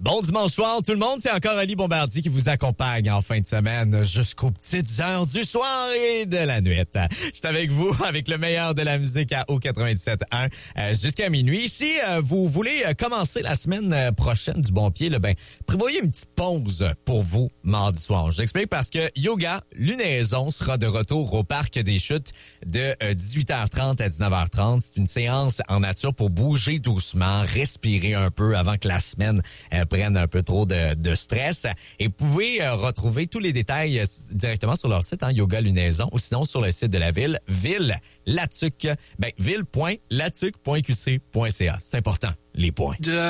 Bon dimanche soir tout le monde, c'est encore Ali Bombardier qui vous accompagne en fin de semaine jusqu'aux petites heures du soir et de la nuit. Je suis avec vous avec le meilleur de la musique à O97.1 jusqu'à minuit. Si vous voulez commencer la semaine prochaine du bon pied, prévoyez une petite pause pour vous mardi soir. Je vous explique parce que Yoga Lunaison sera de retour au Parc des Chutes de 18h30 à 19h30. C'est une séance en nature pour bouger doucement, respirer un peu avant que la semaine prenne un peu trop de stress. Et vous pouvez retrouver tous les détails directement sur leur site, Yoga Lunaison, ou sinon sur le site de la ville, ville.latuc.qc.ca. C'est important, les points.